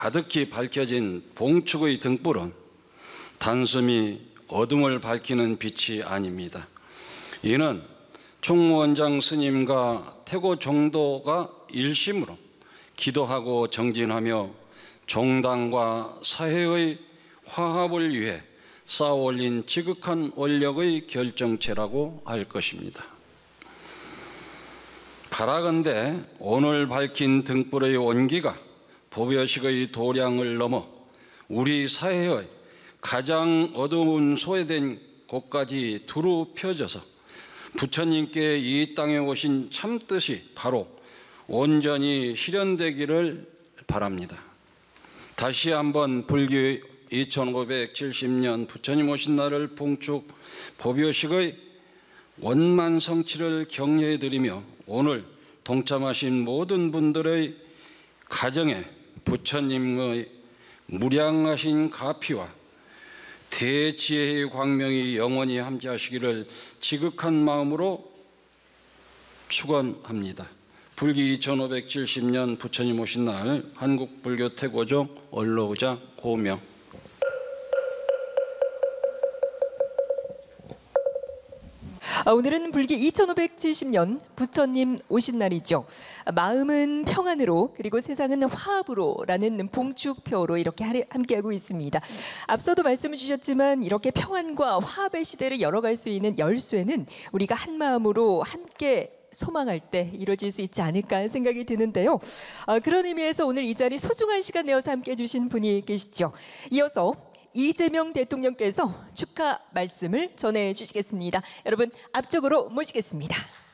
가득히 밝혀진 봉축의 등불은 단숨이 어둠을 밝히는 빛이 아닙니다. 이는 총무원장 스님과 태고 종도가 일심으로 기도하고 정진하며 종당과 사회의 화합을 위해 쌓아올린 지극한 원력의 결정체라고 할 것입니다. 바라건대 오늘 밝힌 등불의 온기가 보벼식의 도량을 넘어 우리 사회의 가장 어두운 소외된 곳까지 두루 펴져서 부처님께 이 땅에 오신 참뜻이 바로 온전히 실현되기를 바랍니다. 다시 한번 불교 2570년 부처님 오신 날을 봉축 보벼식의 원만 성취를 격려해 드리며 오늘 동참하신 모든 분들의 가정에 부처님의 무량하신 가피와 대지혜의 광명이 영원히 함께하시기를 지극한 마음으로 축원합니다. 불기 2570년 부처님 오신 날 한국불교 태고종 원로의장 고명. 오늘은 불기 2570년 부처님 오신 날이죠. 마음은 평안으로 그리고 세상은 화합으로라는 봉축표로 이렇게 함께하고 있습니다. 앞서도 말씀을 주셨지만 이렇게 평안과 화합의 시대를 열어갈 수 있는 열쇠는 우리가 한 마음으로 함께 소망할 때 이루어질 수 있지 않을까 생각이 드는데요. 그런 의미에서 오늘 이 자리 소중한 시간 내어서 함께해 주신 분이 계시죠. 이어서 이재명 대통령께서 축하 말씀을 전해 주시겠습니다. 여러분 앞쪽으로 모시겠습니다.